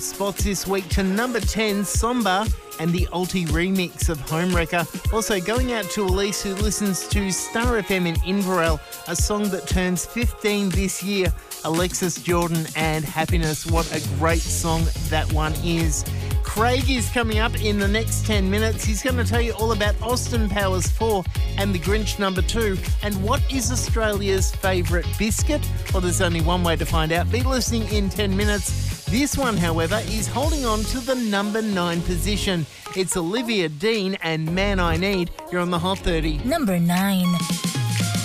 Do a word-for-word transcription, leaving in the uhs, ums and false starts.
Spots this week to number ten, Somber, and the Alti remix of Homewrecker. Also going out to Elise, who listens to Star F M in Inverell, a song that turns fifteen this year. Alexis Jordan and Happiness. What a great song that one is. Craig is coming up in the next ten minutes. He's going to tell you all about Austin Powers four and The Grinch number two. And what is Australia's favourite biscuit? Well, there's only one way to find out. Be listening in ten minutes. This one, however, is holding on to the number nine position. It's Olivia Dean and Man I Need. You're on the Hot thirty. Number nine.